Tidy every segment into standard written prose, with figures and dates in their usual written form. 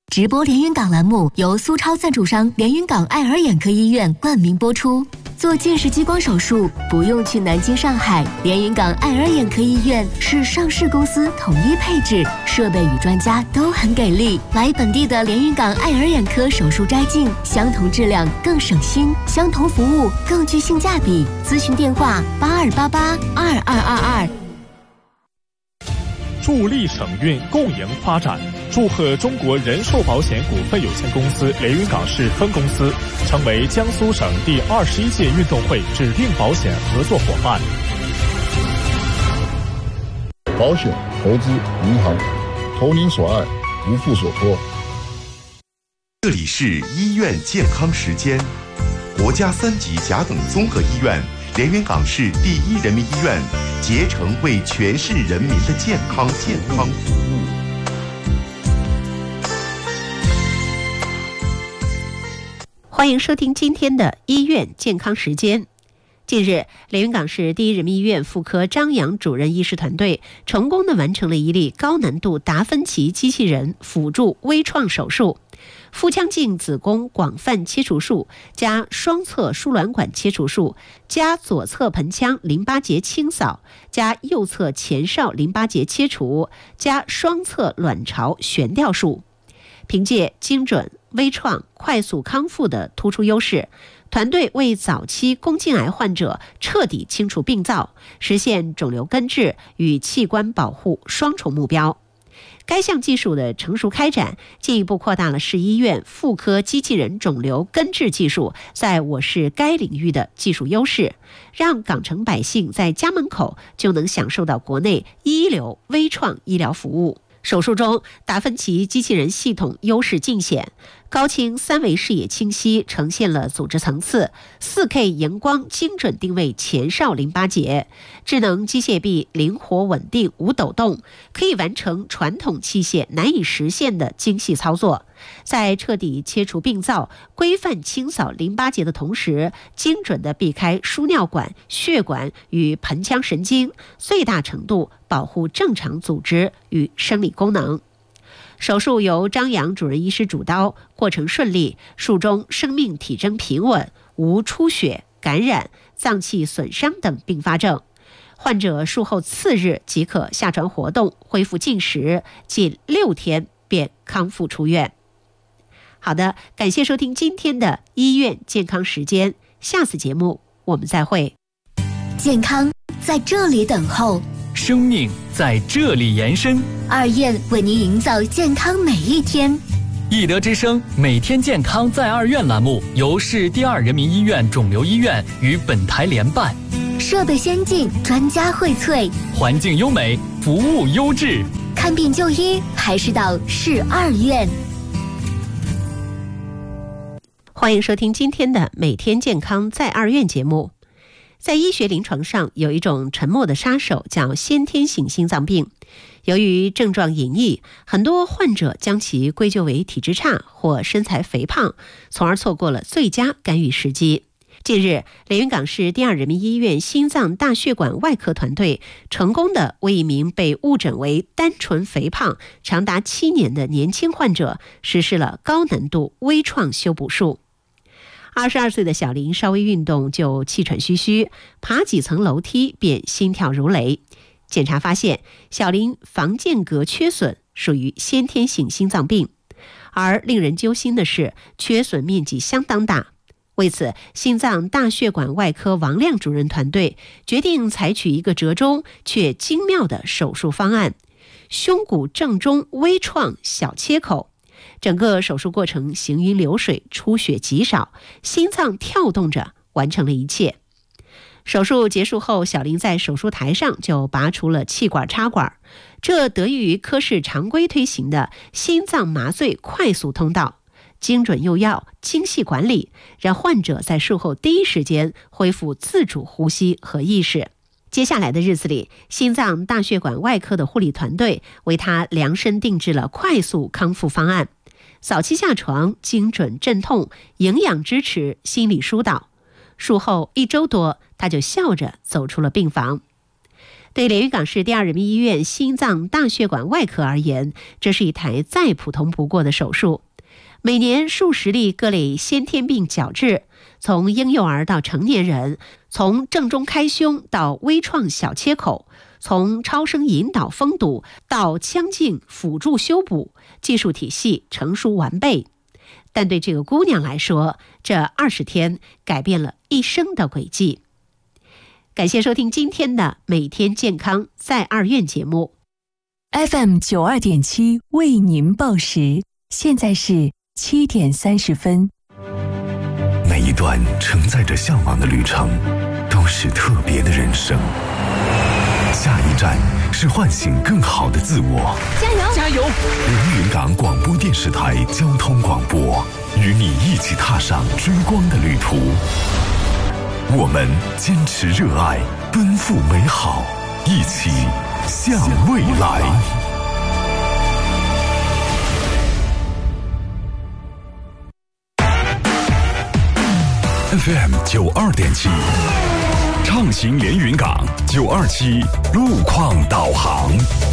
直播连云港栏目由苏超赞助商连云港爱尔眼科医院冠名播出。做近视激光手术不用去南京、上海，连云港爱尔眼科医院是上市公司统一配置，设备与专家都很给力。来本地的连云港爱尔眼科手术摘镜，相同质量更省心，相同服务更具性价比。咨询电话82882222。 助力省运，共赢发展。祝贺中国人寿保险股份有限公司连云港市分公司成为江苏省第21届运动会指定保险合作伙伴。 保险、投资、银行，投您所爱，无负所托。 这里是医院健康时间，国家3级甲等综合医院连云港市第一人民医院竭诚为全市人民的健康服务。 欢迎收听今天的医院健康时间。近日，连云港市第一人民医院妇科张扬主任医师团队成功地完成了一例高难度达芬奇机器人辅助微创手术，腹腔镜子宫广泛切除术加双侧输卵管切除术加左侧盆腔淋巴结清扫加右侧前哨淋巴结切除加双侧卵巢悬吊术。凭借精准、微创、快速康复的突出优势，团队为早期宫颈癌患者彻底清除病灶，实现肿瘤根治与器官保护双重目标。该项技术的成熟开展，进一步扩大了市医院妇科机器人肿瘤根治技术在我市该领域的技术优势，让港城百姓在家门口就能享受到国内一流微创医疗服务。手术中，达芬奇机器人系统优势尽显，高清3维视野清晰呈现了组织层次， 4K 荧光精准定位前哨淋巴结，智能机械臂灵活稳定无抖动，可以完成传统器械难以实现的精细操作。在彻底切除病灶、规范清扫淋巴结的同时，精准地避开输尿管、血管与盆腔神经，最大程度保护正常组织与生理功能。手术由张扬主任医师主刀，过程顺利，术中生命体征平稳，无出血、感染、脏器损伤等并发症。患者术后次日即可下床活动，恢复进食，仅6天便康复出院。好的，感谢收听今天的医院健康时间，下次节目我们再会。 健康在这里等候， 生命在这里延伸。 二院为您营造健康每一天。 易德之声每天健康在二院栏目由市第2人民医院肿瘤医院与本台联办， 设备先进，专家荟萃， 环境优美，服务优质。 看病就医还是到市2院。 欢迎收听今天的每天健康在二院节目。在医学临床上，有一种沉默的杀手叫先天性心脏病。由于症状隐匿，很多患者将其归咎为体质差或身材肥胖，从而错过了最佳干预时机。近日，连云港市第2人民医院心脏大血管外科团队成功地为一名被误诊为单纯肥胖长达7年的年轻患者实施了高难度微创修补术。22岁的小林稍微运动就气喘吁吁，爬几层楼梯便心跳如雷。检查发现，小林房间隔缺损，属于先天性心脏病。而令人揪心的是，缺损面积相当大。为此，心脏大血管外科王亮主任团队决定采取一个折中却精妙的手术方案——胸骨正中微创小切口。整个手术过程行云流水，出血极少，心脏跳动着完成了一切。手术结束后，小林在手术台上就拔除了气管插管，这得益于科室常规推行的心脏麻醉快速通道，精准用药、精细管理，让患者在术后第一时间恢复自主呼吸和意识。接下来的日子里，心脏大血管外科的护理团队为他量身定制了快速康复方案，早期下床、精准镇痛、营养支持、心理疏导。术后1周多，他就笑着走出了病房。 对连云港市第二人民医院心脏大血管外科而言，这是一台再普通不过的手术。每年数十例各类先天病矫治，从婴幼儿到成年人，从正中开胸到微创小切口，从超声引导封堵到腔镜辅助修补，技术体系成熟完备。但对这个姑娘来说，这20天改变了一生的轨迹。感谢收听今天的每天健康在二院节目。 FM 92.7为您报时，现在是7点30分。 每一段承载着向往的旅程，都是特别的人生。下一站是唤醒更好的自我。 加油！加油！ 连云港广播电视台交通广播，与你一起踏上追光的旅途。我们坚持热爱，奔赴美好，一起向未来。FM 92.7，畅行连云港927路况导航。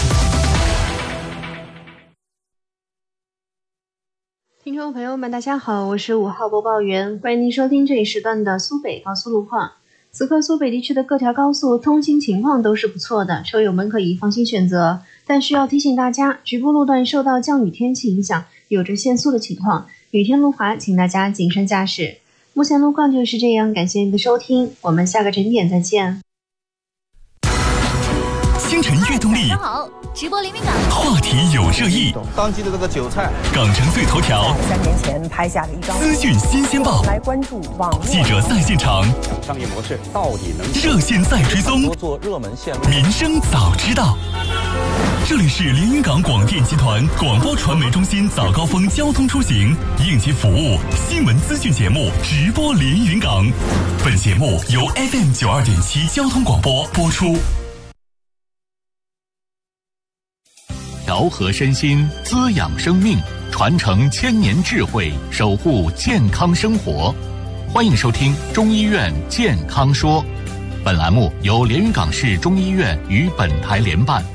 听众朋友们，大家好，我是5号播报员，欢迎您收听这一时段的苏北高速路况。此刻苏北地区的各条高速通行情况都是不错的，车友们可以放心选择。但需要提醒大家，局部路段受到降雨天气影响，有着限速的情况，雨天路滑，请大家谨慎驾驶。目前路况就是这样，感谢您的收听，我们下个整点再见。 星辰悦动力， 大家好，直播连云港， 话题有热议， 当季的这个韭菜， 港城最头条 3年前拍下了一张资讯新鲜报， 来关注网络记者在现场， 商业模式到底能热线在追踪， 做热门线路， 民生早知道。这里是连云港广电集团广播传媒中心早高峰交通出行应急服务新闻资讯节目直播连云港，本节目由 FM 92.7交通广播播出。调和身心，滋养生命，传承千年智慧，守护健康生活。欢迎收听中医院健康说，本栏目由连云港市中医院与本台联办。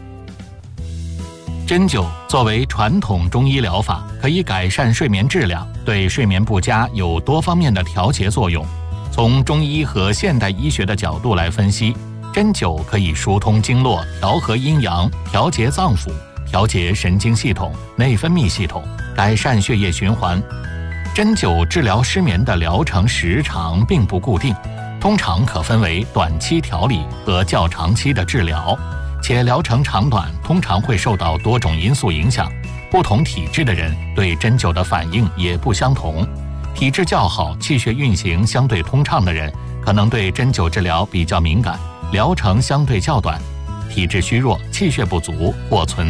针灸作为传统中医疗法，可以改善睡眠质量，对睡眠不佳有多方面的调节作用。从中医和现代医学的角度来分析，针灸可以疏通经络，调和阴阳，调节脏腑，调节神经系统、内分泌系统，改善血液循环。针灸治疗失眠的疗程时长并不固定，通常可分为短期调理和较长期的治疗，且疗程长短通常会受到多种因素影响。不同体质的人对针灸的反应也不相同。体质较好、气血运行相对通畅的人，可能对针灸治疗比较敏感，疗程相对较短；体质虚弱、气血不足或存